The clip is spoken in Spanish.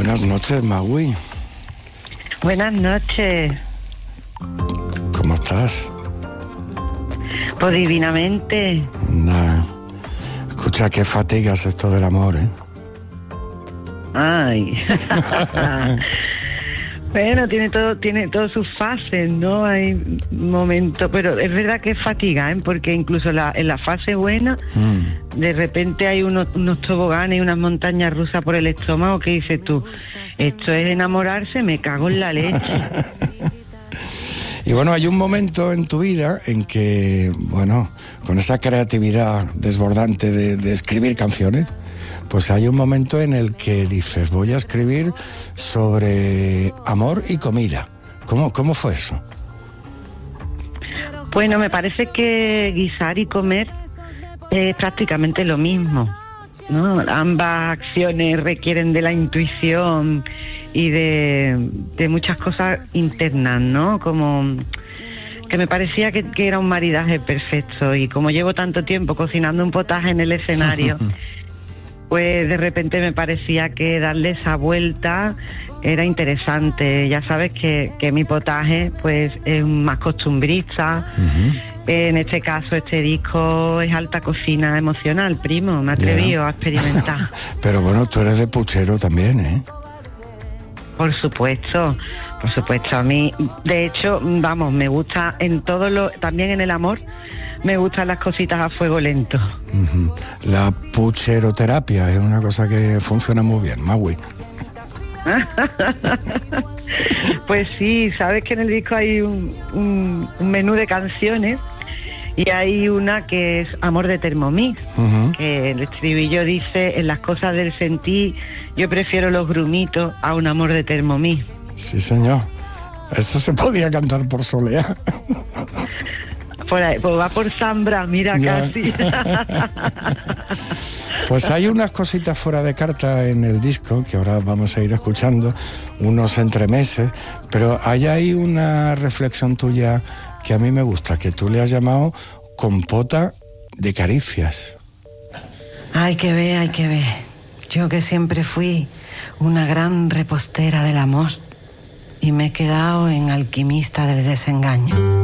Buenas noches, Magui. Buenas noches. ¿Cómo estás? Pues divinamente. Nah. Escucha, qué fatigas esto del amor, ¿eh? Ay. Bueno, tiene todas sus fases, ¿no? Hay momentos, pero es verdad que es fatiga, ¿eh? Porque incluso en la fase buena, de repente hay unos toboganes y unas montañas rusas por el estómago que dices tú, esto es enamorarse, me cago en la leche. Y bueno, hay un momento en tu vida en que, bueno, con esa creatividad desbordante de escribir canciones, pues hay un momento en el que dices, voy a escribir sobre amor y comida. ¿Cómo fue eso? Bueno, me parece que guisar y comer es prácticamente lo mismo, ¿no? Ambas acciones requieren de la intuición y de muchas cosas internas, ¿no? Como que me parecía que era un maridaje perfecto, y como llevo tanto tiempo cocinando un potaje en el escenario, pues de repente me parecía que darle esa vuelta era interesante. Ya sabes que mi potaje pues es más costumbrista. En este caso, este disco es alta cocina emocional, primo. Me he atrevido a experimentar. Pero bueno, tú eres de puchero también, ¿eh? Por supuesto. A mí, de hecho, vamos, me gusta en todo también en el amor, me gustan las cositas a fuego lento. La pucheroterapia es una cosa que funciona muy bien, Magui. Pues sí, sabes que en el disco hay un menú de canciones, y hay una que es Amor de Thermomix, que el estribillo dice: en las cosas del sentir yo prefiero los grumitos a un amor de Thermomix. Sí, señor. Eso se podía cantar por Soleá. Por ahí, pues va por Zambra, mira, ya. Casi. Pues hay unas cositas fuera de carta en el disco que ahora vamos a ir escuchando, unos entremeses, pero hay ahí una reflexión tuya que a mí me gusta, que tú le has llamado compota de caricias. Hay que ver. Yo que siempre fui una gran repostera del amor y me he quedado en alquimista del desengaño.